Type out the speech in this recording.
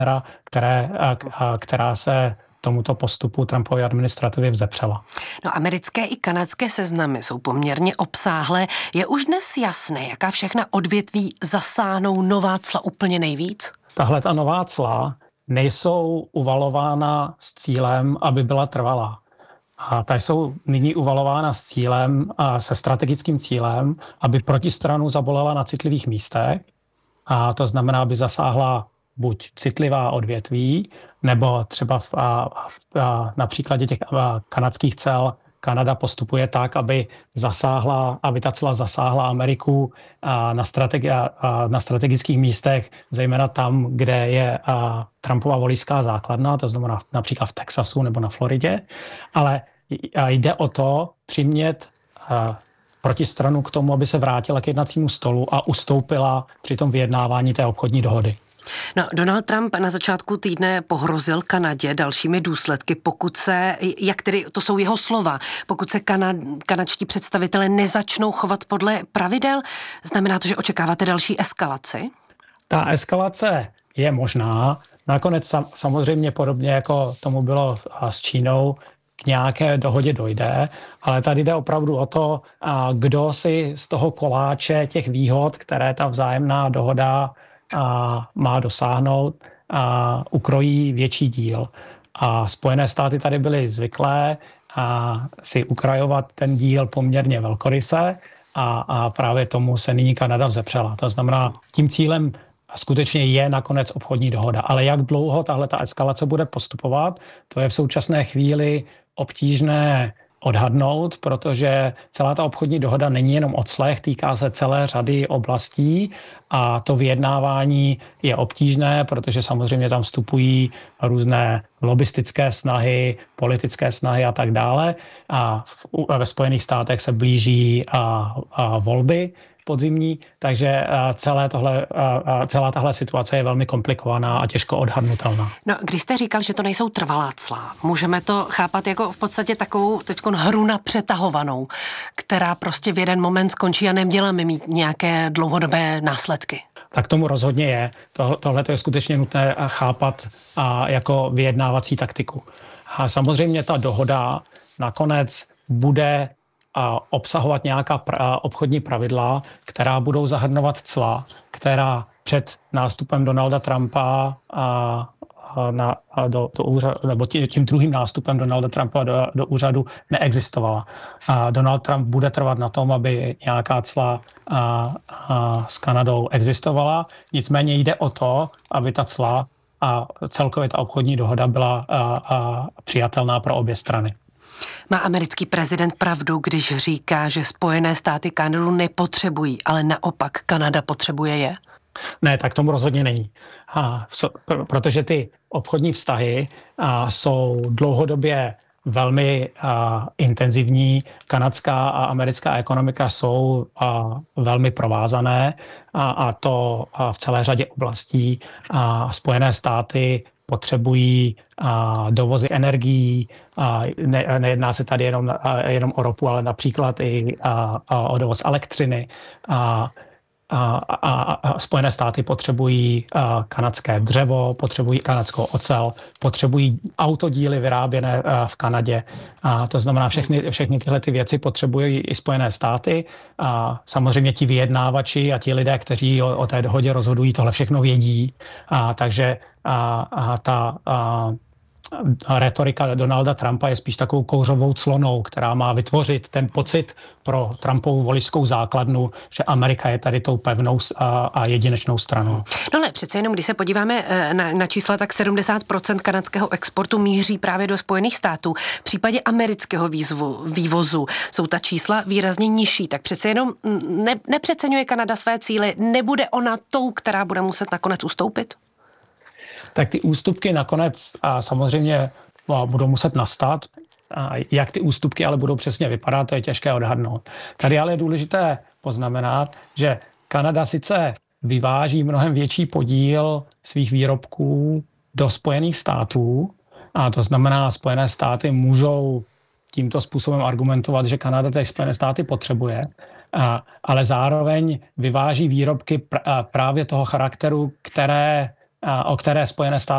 která se tomuto postupu Trumpovy administrativy vzepřela. No, americké i kanadské seznamy jsou poměrně obsáhlé. Je už dnes jasné, jaká všechna odvětví zasáhnou nová cla úplně nejvíc? Tahle ta nová cla nejsou uvalována s cílem, aby byla trvalá. A ta jsou nyní uvalována s cílem, se strategickým cílem, aby protistranu zabolela na citlivých místech. A to znamená, aby zasáhla buď citlivá odvětví, nebo třeba na příkladě těch kanadských cel Kanada postupuje tak, aby ta cla zasáhla Ameriku na strategických místech, zejména tam, kde je Trumpova voličská základna, to znamená například v Texasu nebo na Floridě, ale jde o to přimět protistranu k tomu, aby se vrátila k jednacímu stolu a ustoupila při tom vyjednávání té obchodní dohody. No, Donald Trump na začátku týdne pohrozil Kanadě dalšími důsledky, pokud se, jak tedy, to jsou jeho slova, pokud se kanadští představitelé nezačnou chovat podle pravidel, znamená to, že očekáváte další eskalaci? Ta eskalace je možná. Nakonec samozřejmě podobně jako tomu bylo s Čínou, k nějaké dohodě dojde, ale tady jde opravdu o to, kdo si z toho koláče těch výhod, které ta vzájemná dohoda má dosáhnout, ukrojí větší díl. A Spojené státy tady byly zvyklé si ukrajovat ten díl poměrně velkoryse a právě tomu se nyní Kanada vzepřela. To znamená, tím cílem skutečně je nakonec obchodní dohoda. Ale jak dlouho tahle ta eskalace bude postupovat, to je v současné chvíli obtížné odhadnout, protože celá ta obchodní dohoda není jenom o clech, týká se celé řady oblastí a to vyjednávání je obtížné, protože samozřejmě tam vstupují různé lobistické snahy, politické snahy a tak dále. A ve Spojených státech se blíží volby podzimní, takže celá tahle situace je velmi komplikovaná a těžko odhadnutelná. No, když jste říkal, že to nejsou trvalá cla, můžeme to chápat jako v podstatě takovou teďkon hru na přetahovanou, která prostě v jeden moment skončí a neměláme mít nějaké dlouhodobé následky. Tak tomu rozhodně je. Tohle je skutečně nutné chápat jako vyjednávací taktiku. A samozřejmě ta dohoda nakonec bude obsahovat nějaká obchodní pravidla, která budou zahrnovat cla, která před nástupem Donalda Trumpa do úřadu, nebo tím druhým nástupem Donalda Trumpa do úřadu neexistovala. Donald Trump bude trvat na tom, aby nějaká cla s Kanadou existovala, nicméně jde o to, aby ta cla a celkově ta obchodní dohoda byla přijatelná pro obě strany. Má americký prezident pravdu, když říká, že Spojené státy Kanadu nepotřebují, ale naopak Kanada potřebuje je? Ne, tak tomu rozhodně není. Protože ty obchodní vztahy jsou dlouhodobě velmi intenzivní. Kanadská a americká ekonomika jsou velmi provázané a to v celé řadě oblastí. Spojené státy potřebují dovozy energií. Nejedná se tady jenom o ropu, ale například i o dovoz elektřiny. Spojené státy potřebují kanadské dřevo, potřebují kanadskou ocel, potřebují autodíly vyráběné v Kanadě. To znamená, všechny tyhle ty věci potřebují i Spojené státy. Samozřejmě ti vyjednávači a ti lidé, kteří o té dohodě rozhodují, tohle všechno vědí. Takže ta retorika Donalda Trumpa je spíš takovou kouřovou clonou, která má vytvořit ten pocit pro Trumpovu voličskou základnu, že Amerika je tady tou pevnou a jedinečnou stranou. No ale přece jenom, když se podíváme na čísla, tak 70% kanadského exportu míří právě do Spojených států. V případě amerického vývozu jsou ta čísla výrazně nižší, tak přece jenom nepřeceňuje Kanada své cíle, nebude ona tou, která bude muset nakonec ustoupit? Tak ty ústupky nakonec samozřejmě budou muset nastat. Jak ty ústupky ale budou přesně vypadat, to je těžké odhadnout. Tady ale je důležité poznamenat, že Kanada sice vyváží mnohem větší podíl svých výrobků do Spojených států, a to znamená, Spojené státy můžou tímto způsobem argumentovat, že Kanada ty Spojené státy potřebuje, ale zároveň vyváží výrobky právě toho charakteru, které o které Spojené státy